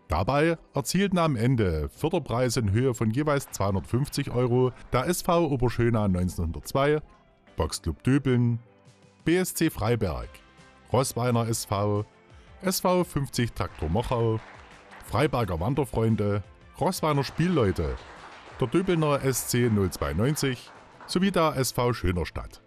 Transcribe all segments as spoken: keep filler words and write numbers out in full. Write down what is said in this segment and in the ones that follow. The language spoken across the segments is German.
Dabei erzielten am Ende Förderpreise in Höhe von jeweils zweihundertfünfzig Euro der S V Oberschöna neunzehnhundertzwei, Boxclub Döbeln, B S C Freiberg, Roßweiner S V, S V fünfzig Traktor Mochau, Freiberger Wanderfreunde, Roßweiner Spielleute, der Döbelner S C null zwei neunzig sowie der S V Schönerstadt.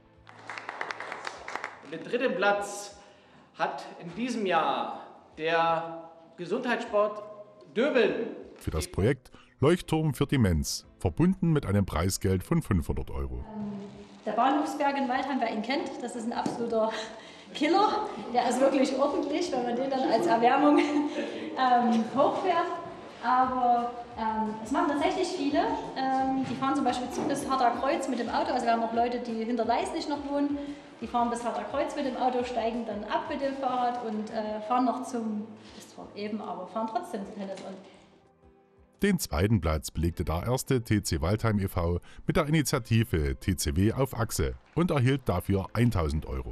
Den dritten Platz hat in diesem Jahr der Gesundheitssport Döbeln. Für das Projekt Leuchtturm für Demenz, verbunden mit einem Preisgeld von fünfhundert Euro. Der Bahnhofsberg in Waldheim, wer ihn kennt, das ist ein absoluter Killer. Der ist wirklich ordentlich, wenn man den dann als Erwärmung ähm, hochfährt. Aber ähm, es machen tatsächlich viele. Ähm, die fahren zum Beispiel bis Harderkreuz mit dem Auto. Also wir haben auch Leute, die hinter Leisnig noch wohnen. Die fahren bis Harderkreuz mit dem Auto, steigen dann ab mit dem Fahrrad und äh, fahren noch zum, ist zwar eben, aber fahren trotzdem zum Tennis. Und den zweiten Platz belegte der erste T C Waldheim e V mit der Initiative T C W auf Achse und erhielt dafür tausend Euro.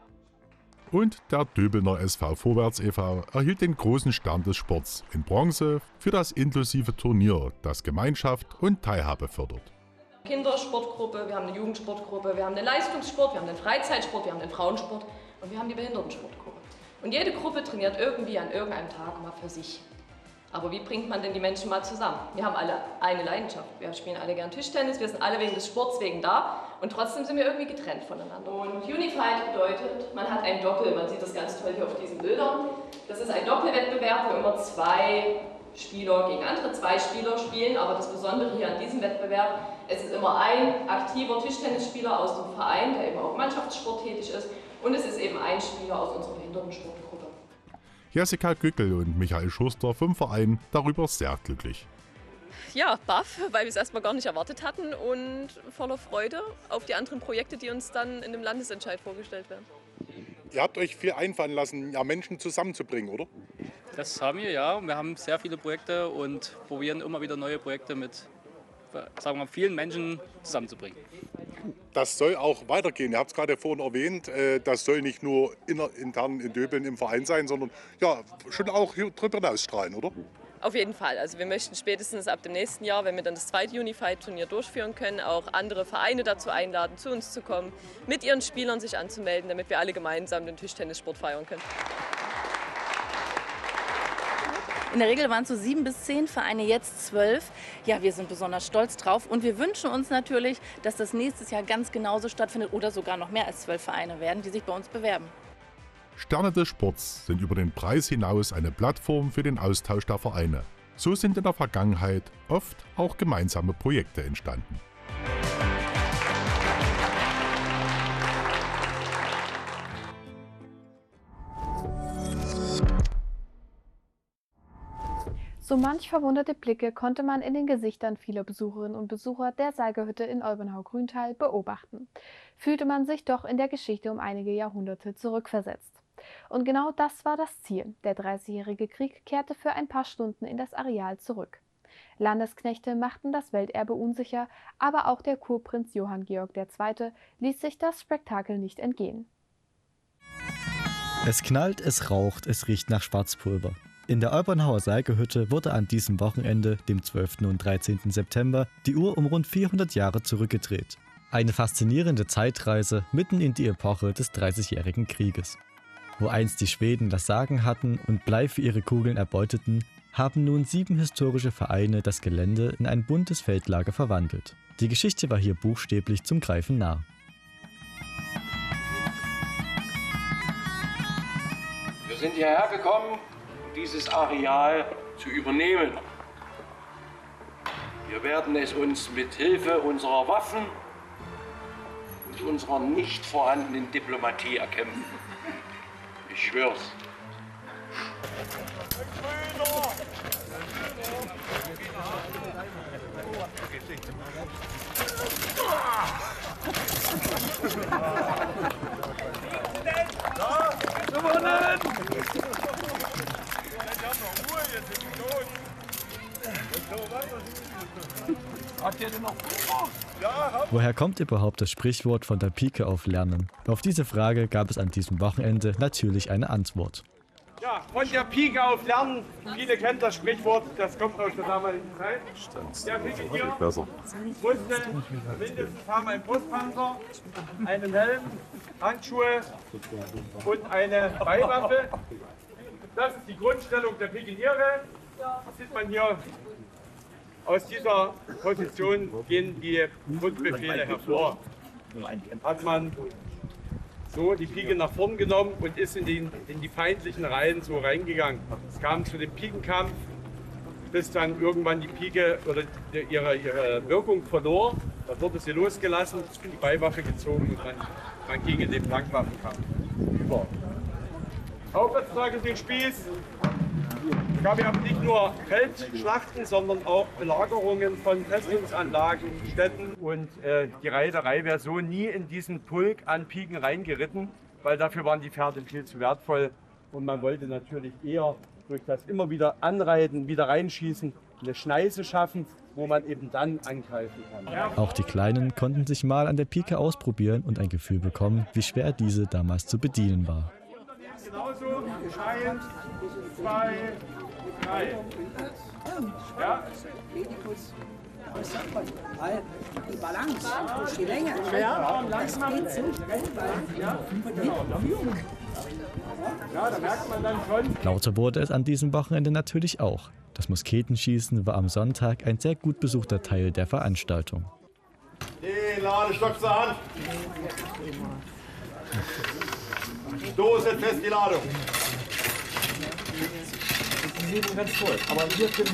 Und der Döbelner S V Vorwärts e V erhielt den großen Stern des Sports in Bronze für das inklusive Turnier, das Gemeinschaft und Teilhabe fördert. Kindersportgruppe, wir haben eine Jugendsportgruppe, wir haben den Leistungssport, wir haben den Freizeitsport, wir haben den Frauensport und wir haben die Behindertensportgruppe. Und jede Gruppe trainiert irgendwie an irgendeinem Tag mal für sich. Aber wie bringt man denn die Menschen mal zusammen? Wir haben alle eine Leidenschaft. Wir spielen alle gern Tischtennis, wir sind alle wegen des Sports wegen da und trotzdem sind wir irgendwie getrennt voneinander. Und Unified bedeutet, man hat ein Doppel, man sieht das ganz toll hier auf diesen Bildern. Das ist ein Doppelwettbewerb, wo immer zwei Spieler gegen andere zwei Spieler spielen, aber das Besondere hier an diesem Wettbewerb, es ist immer ein aktiver Tischtennisspieler aus dem Verein, der eben auch Mannschaftssport tätig ist, und es ist eben ein Spieler aus unserer Behindertensportgruppe. Jessica Gückel und Michael Schuster vom Verein darüber sehr glücklich. Ja, baff, weil wir es erstmal gar nicht erwartet hatten und voller Freude auf die anderen Projekte, die uns dann in dem Landesentscheid vorgestellt werden. Ihr habt euch viel einfallen lassen, ja, Menschen zusammenzubringen, oder? Das haben wir, ja. Wir haben sehr viele Projekte und probieren immer wieder neue Projekte mit, sagen wir mal, vielen Menschen zusammenzubringen. Das soll auch weitergehen. Ihr habt es gerade vorhin erwähnt, das soll nicht nur intern in Döbeln im Verein sein, sondern ja, schon auch hier drüber hinausstrahlen, oder? Auf jeden Fall. Also wir möchten spätestens ab dem nächsten Jahr, wenn wir dann das zweite Unified-Turnier durchführen können, auch andere Vereine dazu einladen, zu uns zu kommen, mit ihren Spielern sich anzumelden, damit wir alle gemeinsam den Tischtennissport feiern können. In der Regel waren es so sieben bis zehn Vereine, jetzt zwölf. Ja, wir sind besonders stolz drauf und wir wünschen uns natürlich, dass das nächstes Jahr ganz genauso stattfindet oder sogar noch mehr als zwölf Vereine werden, die sich bei uns bewerben. Sterne des Sports sind über den Preis hinaus eine Plattform für den Austausch der Vereine. So sind in der Vergangenheit oft auch gemeinsame Projekte entstanden. So manch verwunderte Blicke konnte man in den Gesichtern vieler Besucherinnen und Besucher der Seigerhütte in Olbenhau-Grüntal beobachten. Fühlte man sich doch in der Geschichte um einige Jahrhunderte zurückversetzt. Und genau das war das Ziel. Der Dreißigjährige Krieg kehrte für ein paar Stunden in das Areal zurück. Landesknechte machten das Welterbe unsicher, aber auch der Kurprinz Johann Georg der Zweite ließ sich das Spektakel nicht entgehen. Es knallt, es raucht, es riecht nach Schwarzpulver. In der Olbenhauer Seigerhütte wurde an diesem Wochenende, dem zwölften und dreizehnten September, die Uhr um rund vierhundert Jahre zurückgedreht. Eine faszinierende Zeitreise mitten in die Epoche des Dreißigjährigen Krieges. Wo einst die Schweden das Sagen hatten und Blei für ihre Kugeln erbeuteten, haben nun sieben historische Vereine das Gelände in ein buntes Feldlager verwandelt. Die Geschichte war hier buchstäblich zum Greifen nah. Wir sind hierher gekommen, um dieses Areal zu übernehmen. Wir werden es uns mit Hilfe unserer Waffen und unserer nicht vorhandenen Diplomatie erkämpfen. Ich schwör's. Woher kommt überhaupt das Sprichwort von der Pike auf Lernen? Auf diese Frage gab es an diesem Wochenende natürlich eine Antwort. Ja, von der Pike auf lernen. Viele kennen das Sprichwort, das kommt aus der damaligen Zeit. Der Pikenier musste mindestens haben einen Brustpanzer, einen Helm, Handschuhe und eine Beiwaffe. Das ist die Grundstellung der Pikeniere. Das sieht man hier. Aus dieser Position gehen die Grundbefehle hervor. Hat man so die Pike nach vorn genommen und ist in, den, in die feindlichen Reihen so reingegangen. Es kam zu dem Pikenkampf, bis dann irgendwann die Pike oder ihre, ihre Wirkung verlor. Da wurde sie losgelassen, die Beiwaffe gezogen und man, man ging in den Flankwaffenkampf über. Aufwärtstrage den Spieß. Es gab ja nicht nur Feldschlachten, sondern auch Belagerungen von Festungsanlagen, Städten. Und äh, die Reiterei wäre so nie in diesen Pulk an Piken reingeritten, weil dafür waren die Pferde viel zu wertvoll. Und man wollte natürlich eher durch das immer wieder Anreiten, wieder reinschießen, eine Schneise schaffen, wo man eben dann angreifen kann. Auch die Kleinen konnten sich mal an der Pike ausprobieren und ein Gefühl bekommen, wie schwer diese damals zu bedienen war. Genauso, eins, zwei, drei. Ja. Die Balance, die Länge, das geht so Ja, da merkt man dann schon. Lauter wurde es an diesem Wochenende natürlich auch. Das Musketenschießen war am Sonntag ein sehr gut besuchter Teil der Veranstaltung. Den Ladestock zur Hand. Stoßet fest die Ladung. Sie sehen ganz toll. Aber wir